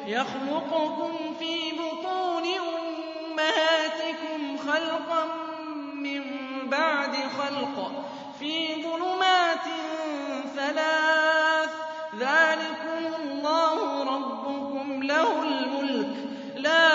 يَخْلُقُكُمْ فِي بُطُونِ أُمَّهَاتِكُمْ خَلْقًا مِّن بَعْدِ خَلْقٍ فِي ظُلُمَاتٍ ثَلَاثٍ ۚ ذَٰلِكُمُ اللَّهُ رَبُّكُمْ لَهُ الْمُلْكُ